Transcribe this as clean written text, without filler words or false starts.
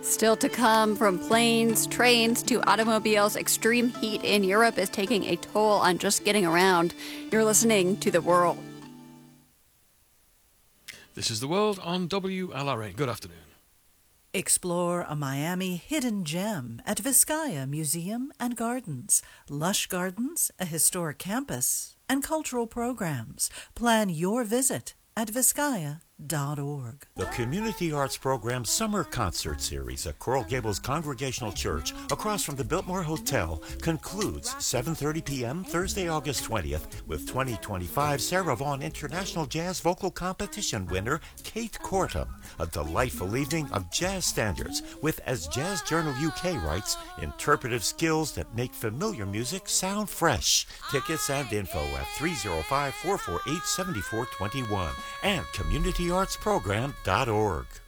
Still to come, from planes, trains to automobiles, extreme heat in Europe is taking a toll on just getting around. You're listening to The World. This is The World on WLRA. Good afternoon. Explore a Miami hidden gem at Vizcaya Museum and Gardens. Lush gardens, a historic campus, and cultural programs. Plan your visit at Vizcaya.org. The Community Arts Program Summer Concert Series at Coral Gables Congregational Church across from the Biltmore Hotel concludes 7:30 p.m. Thursday, August 20th with 2025 Sarah Vaughan International Jazz Vocal Competition winner Kate Kortum. A delightful evening of jazz standards with, as Jazz Journal UK writes, interpretive skills that make familiar music sound fresh. Tickets and info at 305-448-7421 and communityartsprogram.org.